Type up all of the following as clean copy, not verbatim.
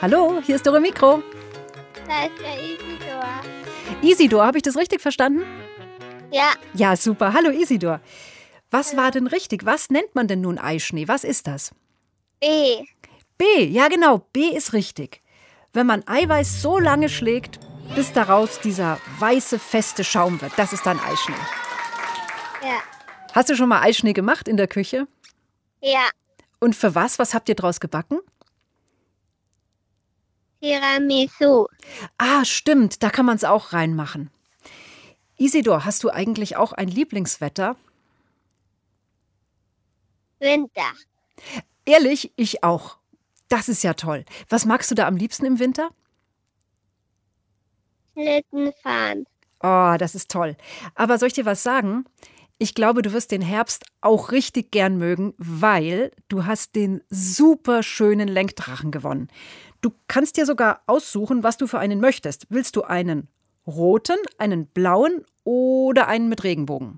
Hallo, hier ist Dore Mikro. Da ist der Isidor. Isidor, habe ich das richtig verstanden? Ja, Ja, super. Hallo Isidor. Was war denn richtig? Was nennt man denn nun Eischnee? Was ist das? B. B, ja genau, B ist richtig. Wenn man Eiweiß so lange schlägt, bis daraus dieser weiße, feste Schaum wird, das ist dann Eischnee. Ja. Hast du schon mal Eischnee gemacht in der Küche? Ja. Und für was? Was habt ihr draus gebacken? Tiramisu. Ah, stimmt, da kann man es auch reinmachen. Isidor, hast du eigentlich auch ein Lieblingswetter? Winter. Ehrlich, ich auch. Das ist ja toll. Was magst du da am liebsten im Winter? Schlitten fahren. Oh, das ist toll. Aber soll ich dir was sagen? Ich glaube, du wirst den Herbst auch richtig gern mögen, weil du hast den super schönen Lenkdrachen gewonnen. Du kannst dir sogar aussuchen, was du für einen möchtest. Willst du einen roten, einen blauen oder einen mit Regenbogen?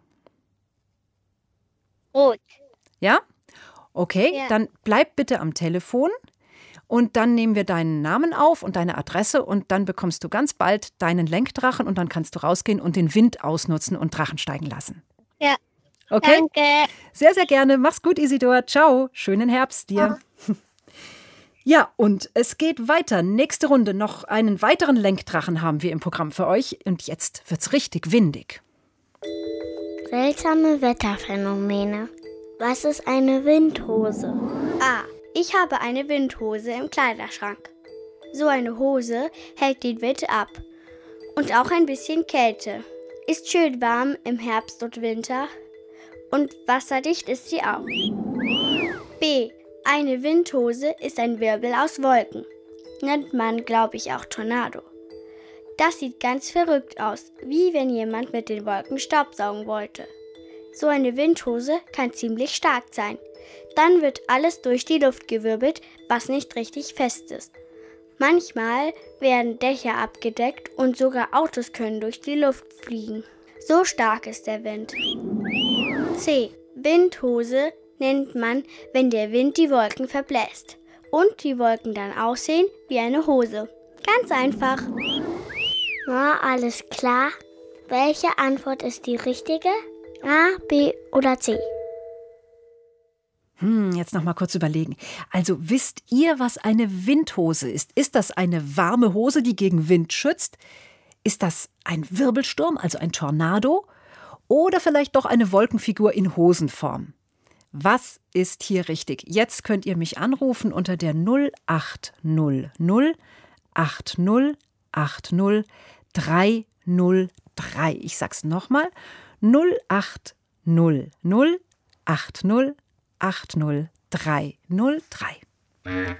Rot. Ja? Okay, Ja. dann bleib bitte am Telefon und dann nehmen wir deinen Namen auf und deine Adresse und dann bekommst du ganz bald deinen Lenkdrachen und dann kannst du rausgehen und den Wind ausnutzen und Drachen steigen lassen. Ja. Okay? Danke. Sehr, sehr gerne. Mach's gut, Isidor. Ciao. Schönen Herbst dir. Ja, und es geht weiter. Nächste Runde. Noch einen weiteren Lenkdrachen haben wir im Programm für euch. Und jetzt wird's richtig windig. Seltsame Wetterphänomene. Was ist eine Windhose? A. Ich habe eine Windhose im Kleiderschrank. So eine Hose hält den Wind ab. Und auch ein bisschen Kälte. Ist schön warm im Herbst und Winter. Und wasserdicht ist sie auch. B. Eine Windhose ist ein Wirbel aus Wolken. Nennt man, glaube ich, auch Tornado. Das sieht ganz verrückt aus, wie wenn jemand mit den Wolken staubsaugen wollte. So eine Windhose kann ziemlich stark sein. Dann wird alles durch die Luft gewirbelt, was nicht richtig fest ist. Manchmal werden Dächer abgedeckt und sogar Autos können durch die Luft fliegen. So stark ist der Wind. C. Windhose nennt man, wenn der Wind die Wolken verbläst und die Wolken dann aussehen wie eine Hose. Ganz einfach. Na, alles klar. Welche Antwort ist die richtige? A, B oder C? Jetzt noch mal kurz überlegen. Also wisst ihr, was eine Windhose ist? Ist das eine warme Hose, die gegen Wind schützt? Ist das ein Wirbelsturm, also ein Tornado? Oder vielleicht doch eine Wolkenfigur in Hosenform? Was ist hier richtig? Jetzt könnt ihr mich anrufen unter der 0800 80 80 303. Ich sag's nochmal. 0800 80 80 303.